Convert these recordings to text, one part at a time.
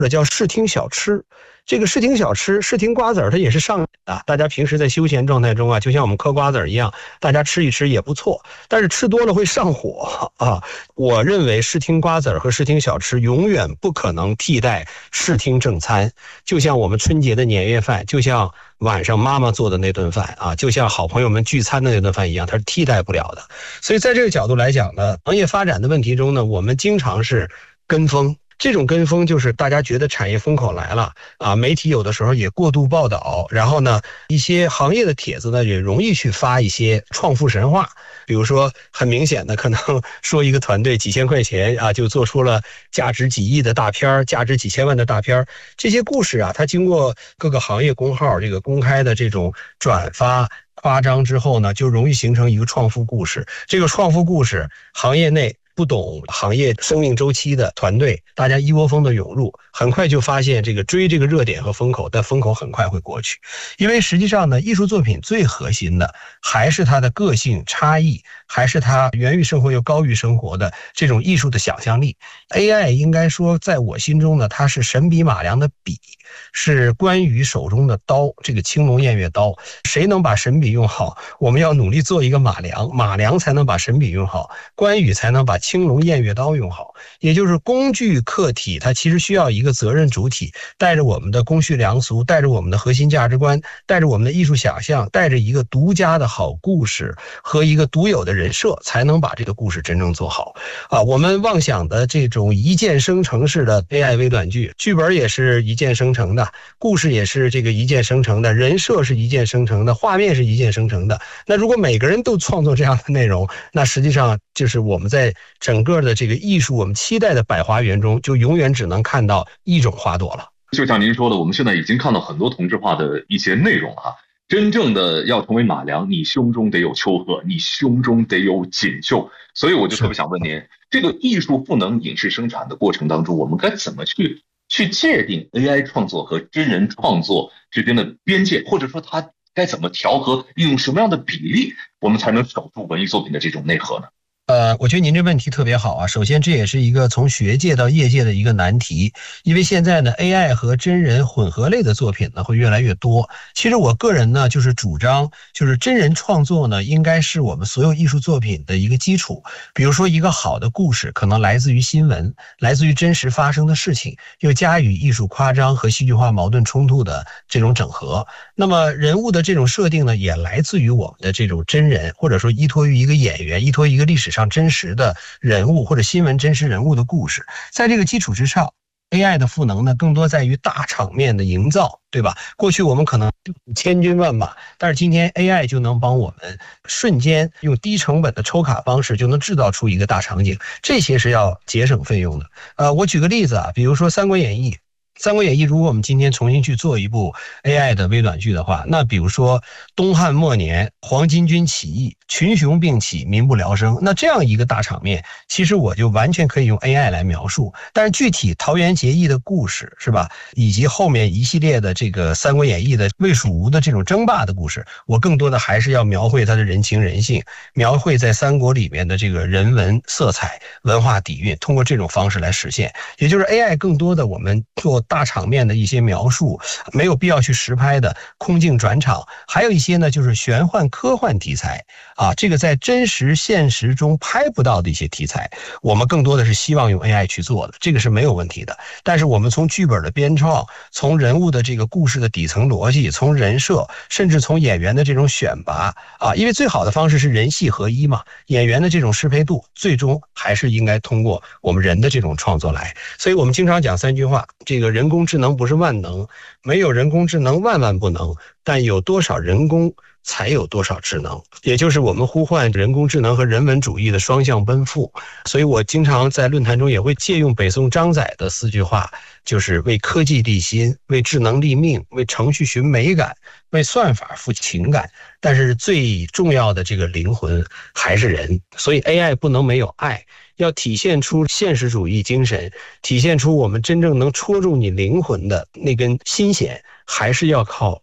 者叫视听小吃。这个视听小吃、视听瓜子儿，它也是上瘾的。大家平时在休闲状态中啊，就像我们嗑瓜子儿一样，大家吃一吃也不错。但是吃多了会上火啊。我认为视听瓜子儿和视听小吃永远不可能替代视听正餐。就像我们春节的年夜饭，就像晚上妈妈做的那顿饭啊，就像好朋友们聚餐的那顿饭一样，它是替代不了的。所以在这个角度来讲呢，行业发展的问题中呢，我们经常是跟风。这种跟风就是大家觉得产业风口来了啊，媒体有的时候也过度报道，然后呢，一些行业的帖子呢也容易去发一些创富神话，比如说很明显的可能说一个团队几千块钱啊就做出了价值几亿的大片，价值几千万的大片，这些故事啊，它经过各个行业公号这个公开的这种转发夸张之后呢，就容易形成一个创富故事。这个创富故事，行业内不懂行业生命周期的团队，大家一窝蜂的涌入，很快就发现这个追这个热点和风口，但风口很快会过去。因为实际上呢，艺术作品最核心的还是它的个性差异，还是它源于生活又高于生活的这种艺术的想象力。AI 应该说在我心中呢，它是神笔马良的笔，是关羽手中的刀，这个青龙偃月刀。谁能把神笔用好，我们要努力做一个马良，马良才能把神笔用好，关羽才能把青龙偃月刀用好。也就是工具客体，它其实需要一个责任主体，带着我们的公序良俗，带着我们的核心价值观，带着我们的艺术想象，带着一个独家的好故事和一个独有的人设，才能把这个故事真正做好啊。我们妄想的这种一键生成式的 AI 微短剧，剧本也是一键生成的，故事也是这个一键生成的，人设是一键生成的，画面是一键生成的。那如果每个人都创作这样的内容，那实际上就是我们在整个的这个艺术我们期待的百花园中，就永远只能看到一种花朵了。 就像您说的，我们现在已经看到很多同质化的一些内容啊。真正的要成为马良，你胸中得有丘壑，你胸中得有锦绣。所以我就特别想问您，这个艺术赋能影视生产的过程当中，我们该怎么去界定 AI 创作和真人创作之间的边界，或者说它该怎么调和，用什么样的比例，我们才能守住文艺作品的这种内核呢？ 我觉得您这问题特别好啊。首先，这也是一个从学界到业界的一个难题，因为现在呢 ，AI 和真人混合类的作品呢会越来越多。其实我个人呢就是主张，就是真人创作呢应该是我们所有艺术作品的一个基础。比如说一个好的故事可能来自于新闻，来自于真实发生的事情，又加以艺术夸张和戏剧化矛盾冲突的这种整合。那么人物的这种设定呢，也来自于我们的这种真人，或者说依托于一个演员，依托于一个历史上真实的人物或者新闻真实人物的故事。在这个基础之上，AI 的赋能呢，更多在于大场面的营造，对吧？过去我们可能千军万马，但是今天 AI 就能帮我们瞬间用低成本的抽卡方式就能制造出一个大场景，这些是要节省费用的。我举个例子啊，比如说《三国演义》。三国演义如果我们今天重新去做一部 AI 的微短剧的话，那比如说东汉末年黄巾军起义，群雄并起，民不聊生，那这样一个大场面，其实我就完全可以用 AI 来描述。但是具体桃园结义的故事，是吧，以及后面一系列的这个三国演义的魏蜀吴的这种争霸的故事，我更多的还是要描绘它的人情人性，描绘在三国里面的这个人文色彩、文化底蕴，通过这种方式来实现。也就是 AI 更多的我们做大场面的一些描述，没有必要去实拍的空镜转场，还有一些呢就是玄幻科幻题材啊，这个在真实现实中拍不到的一些题材，我们更多的是希望用 AI 去做的，这个是没有问题的。但是我们从剧本的编创，从人物的这个故事的底层逻辑，从人设，甚至从演员的这种选拔啊，因为最好的方式是人戏合一嘛，演员的这种适配度最终还是应该通过我们人的这种创作来。所以我们经常讲三句话，这个人工智能不是万能，没有人工智能万万不能，但有多少人工才有多少智能，也就是我们呼唤人工智能和人文主义的双向奔赴。所以我经常在论坛中也会借用北宋张载的4句话，就是为科技立心，为智能立命，为程序寻美感，为算法赋情感，但是最重要的这个灵魂还是人。所以 AI 不能没有爱，要体现出现实主义精神，体现出我们真正能戳中你灵魂的那根心弦，还是要靠我们艺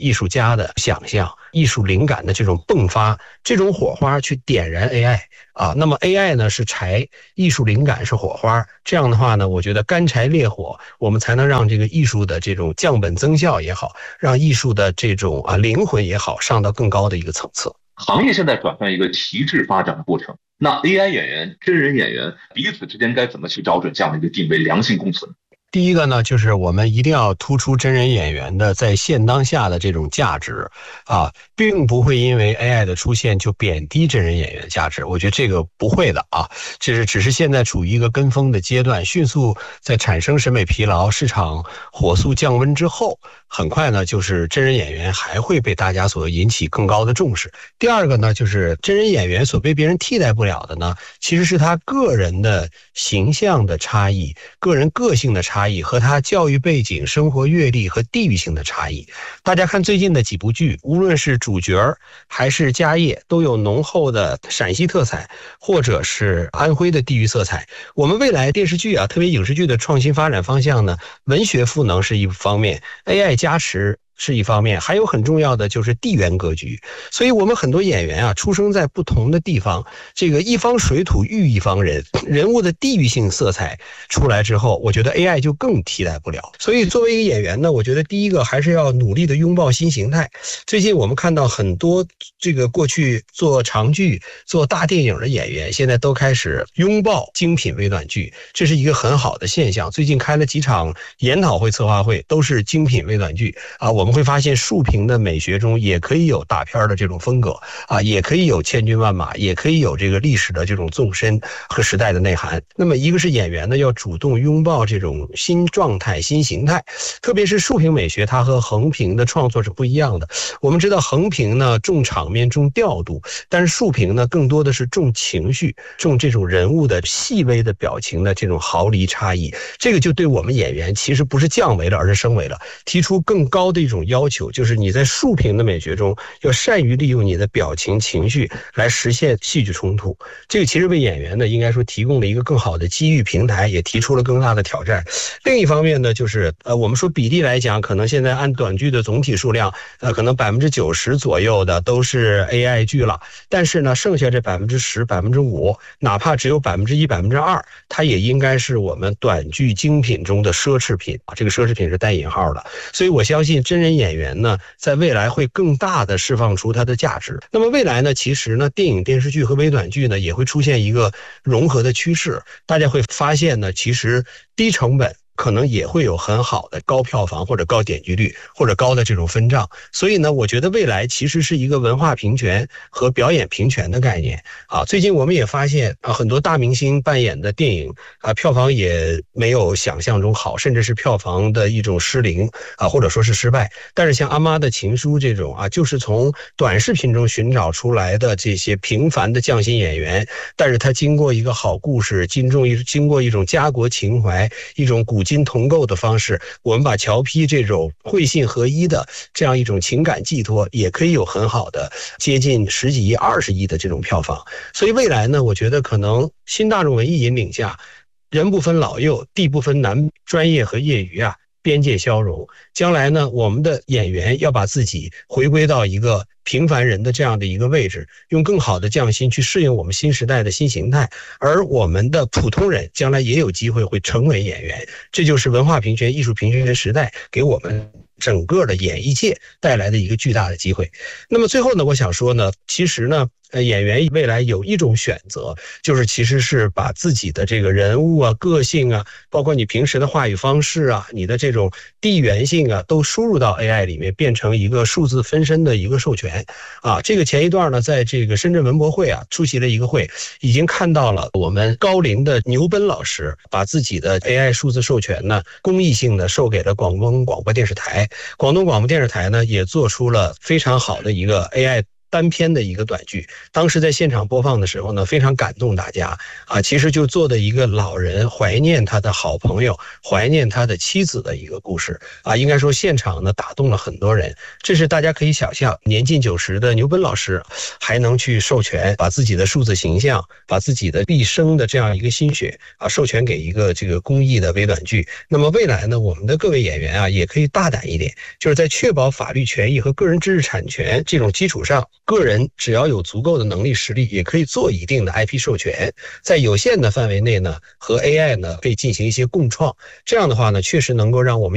艺术家的想象、艺术灵感的这种迸发，这种火花去点燃 AI 啊。那么 AI 呢是柴，艺术灵感是火花，这样的话呢，我觉得干柴烈火，我们才能让这个艺术的这种降本增效也好，让艺术的这种灵魂也好，上到更高的一个层次。 行业现在转向一个提质发展的过程，那 AI 演员、真人演员彼此之间该怎么去找准这样的一个定位，良性共存？ 第一个呢，就是我们一定要突出真人演员的在现当下的这种价值啊，并不会因为 AI 的出现就贬低真人演员的价值。我觉得这个不会的啊，只是现在处于一个跟风的阶段，迅速在产生审美疲劳、市场火速降温之后，很快呢，就是真人演员还会被大家所引起更高的重视。第二个呢，就是真人演员所被别人替代不了的呢，其实是他个人的形象的差异、个人个性的差异和他教育背景、生活阅历和地域性的差异。大家看最近的几部剧，无论是主角还是家业，都有浓厚的陕西特彩，或者是安徽的地域色彩。我们未来电视剧特别影视剧的创新发展方向呢，文学赋能是一方面， AI 加持是一方面，还有很重要的就是地缘格局。所以我们很多演员出生在不同的地方，这个一方水土育一方人，人物的地域性色彩出来之后，我觉得 AI 就更替代不了。所以作为一个演员呢，我觉得第一个还是要努力的拥抱新形态。最近我们看到很多这个过去做长剧、做大电影的演员，现在都开始拥抱精品微短剧，这是一个很好的现象。最近开了几场研讨会、策划会，都是精品微短剧我们会发现竖屏的美学中也可以有大片的这种风格也可以有千军万马，也可以有这个历史的这种纵深和时代的内涵。那么一个是演员呢，要主动拥抱这种新状态、新形态，特别是竖屏美学，它和横屏的创作是不一样的。我们知道横屏呢重场面、重调度，但是竖屏呢更多的是重情绪、重这种人物的细微的表情的这种毫厘差异。这个就对我们演员其实不是降维了，而是升维了，提出更高的一种要求，就是你在竖屏的美学中要善于利用你的表情、情绪来实现戏剧冲突。这个其实为演员呢，应该说提供了一个更好的机遇平台，也提出了更大的挑战。另一方面呢，就是我们说比例来讲，可能现在按短剧的总体数量，可能90%左右的都是 AI 剧了，但是呢，剩下这10%、5%，哪怕只有1%、2%，它也应该是我们短剧精品中的奢侈品这个奢侈品是带引号的。所以我相信真人演员呢，在未来会更大的释放出它的价值。那么未来呢，其实呢，电影、电视剧和微短剧呢，也会出现一个融合的趋势。大家会发现呢，其实低成本可能也会有很好的高票房或者高点击率或者高的这种分账。所以呢，我觉得未来其实是一个文化平权和表演平权的概念最近我们也发现很多大明星扮演的电影票房也没有想象中好，甚至是票房的一种失灵或者说是失败。但是像阿妈的情书这种就是从短视频中寻找出来的这些平凡的匠心演员，但是他经过一个好故事，经过一种家国情怀，一种古今同构的方式，我们把侨批这种会信合一的这样一种情感寄托，也可以有很好的接近10几亿、20亿的这种票房。所以未来呢，我觉得可能新大众文艺引领下，人不分老幼，地不分男专业和业余边界消融。将来呢，我们的演员要把自己回归到一个平凡人的这样的一个位置，用更好的匠心去适应我们新时代的新形态，而我们的普通人将来也有机会会成为演员。这就是文化平权、艺术平权时代给我们整个的演艺界带来的一个巨大的机会。那么最后呢，我想说呢，其实呢，演员未来有一种选择，就是其实是把自己的这个人物个性包括你平时的话语方式你的这种地缘性都输入到 AI 里面，变成一个数字分身的一个授权这个前一段呢，在这个深圳文博会出席了一个会，已经看到了我们高龄的牛奔老师把自己的 AI 数字授权呢，公益性的授给了广东广播电视台。广东广播电视台呢，也做出了非常好的一个 AI 单篇的一个短剧，当时在现场播放的时候呢，非常感动大家啊。其实就做的一个老人怀念他的好朋友，怀念他的妻子的一个故事啊。应该说现场呢打动了很多人，这是大家可以想象，年近90的牛犇老师还能去授权，把自己的数字形象，把自己的毕生的这样一个心血啊，授权给一个这个公益的微短剧。那么未来呢，我们的各位演员啊，也可以大胆一点，就是在确保法律权益和个人知识产权这种基础上，个人只要有足够的能力实力，也可以做一定的 IP 授权，在有限的范围内呢，和 AI 呢可以进行一些共创。这样的话呢，确实能够让我们